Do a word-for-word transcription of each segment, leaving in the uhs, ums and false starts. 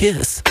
Kiss.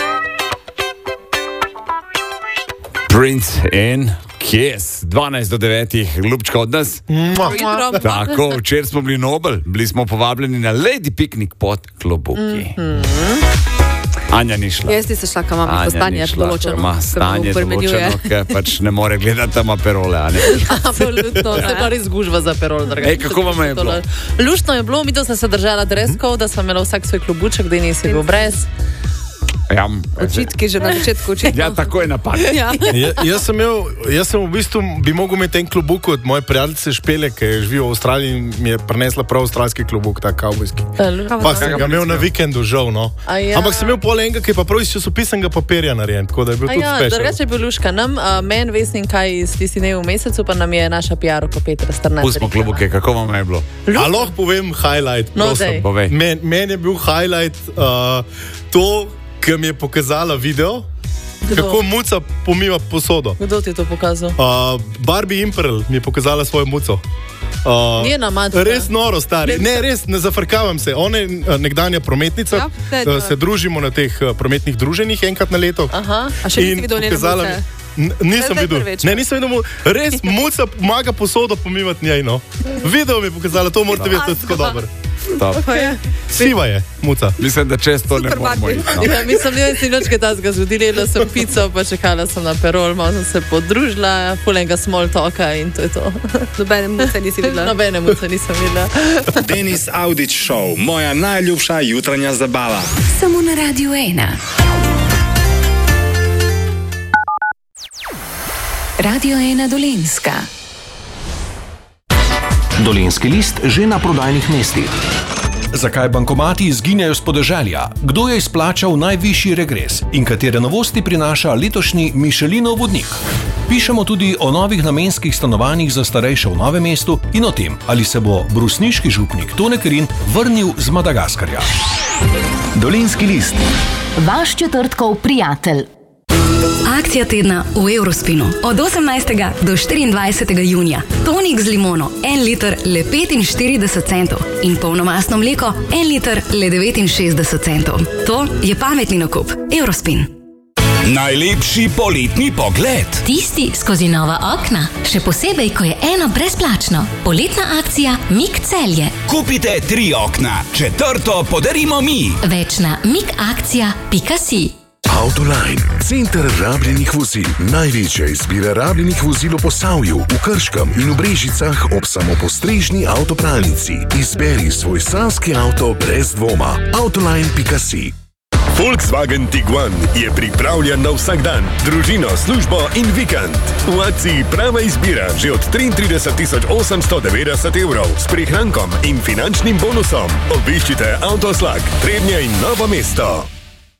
Prince in Kiss. dvanajst do devetih, ljubčka od nas. Tako, včeraj smo bili Nobel, bili smo povabljeni na Lady Piknik pod klobuki. Mm-hmm. Anja ni šla. Jaz ti se šla, kam imam stanje določeno. Ma stanje določeno, ker pač ne more gledati tam aperole. Absolutno, se pa res gužva za aperol. Ej, kako vam je bilo? Luštno je bilo, mi to sem se držala dreskov, da sem imela vsak svoj klobuček, da nisi bil brez. Ja, očitki že na začetku očitno. Ja, tako je napad. Ja. ja, jaz, sem imel, jaz sem v bistvu bi mogel imeti en klobuk od moje prijateljice Špele, ki je živi v Avstraliji in mi je prinesla prav avstralski klobuk, tak kavbojski. Pa sem ga imel na vikendu, žal, no. Ja. Ampak sem imel pol enega, ki je pa prav iz časopisnega papirja narejen, tako da je bil tudi ja, special. Drugače je bil luška. Nam, uh, men vesnim kaj iz tisti ne v mesecu, pa nam je naša P R-oko Petra Strnad. Pustimo klobuke, kako vam je bilo? A lahko povem highlight, no, prosim. Men, men je bil highlight uh, to, ki mi je pokazala video, kdo? Kako muca pomiva posodo. Kdo ti je to pokazal? Uh, Barbie Imperial mi je pokazala svojo muco. Uh, Njena mačka. Res noro, stari. Ne, res, ne zafrkavam se. Ona je nekdanja prometnica, ja, se družimo na teh prometnih druženjih enkrat na leto. Aha, a še nisi videl njene muce? N- nisem videl. Ne, nisem videl. Res muca pomaga posodo pomivati njej, no. Video mi je pokazala, to morate vedeti, to je tako dobro. Siva je, muca. Mislim, da često ne moramo iti. No. Ja, mislim, da si nočke tazga zgodili, jedla sem pico, pa čekala sem na perol, malo sem se podružila, polenga small talka in to je to. Nobene muce nisi videla. Nobene muce nisem videla. Denis Audić Show, moja najljubša jutranja zabava. Samo na Radiu ena. Radio ena Dolenjska. Dolenjski list že na prodajnih mestih. Zakaj bankomati izginjajo s podeželja? Kdo je izplačal najvišji regres? In katere novosti prinaša letošnji Michelinov vodnik? Pišemo tudi o novih namenskih stanovanjih za starejše v Novem mestu in o tem, ali se bo brusniški župnik Tone Kerin vrnil z Madagaskarja. Dolenjski list. Vaš četrtkov prijatelj. Akcija tedna v Eurospinu. Od osemnajstega do štiriindvajsetega junija. Tonik z limono, en liter le petinštirideset centov. In polnomastno mleko, en liter le devetinšestdeset centov. To je pametni nakup. Eurospin. Najlepši poletni pogled. Tisti skozi nova okna. Še posebej, ko je eno brezplačno. Poletna akcija Mik Celje. Kupite tri okna, četrto podarimo mi. Več na mikakcija pika si. Autoline, center rabljenih vozil. Največja izbira rabljenih vozil v Posavju, v Krškem in v Brežicah ob samopostrežni avtopralnici. Izberi svoj sanski avto brez dvoma. Autoline pika si. Volkswagen Tiguan je pripravljen na vsak dan, družino, službo in vikend. V akciji prava izbira že od triintrideset tisoč osemsto devetdeset evrov s prihrankom in finančnim bonusom. Obiščite Avtoslag, Trebnje in Novo mesto.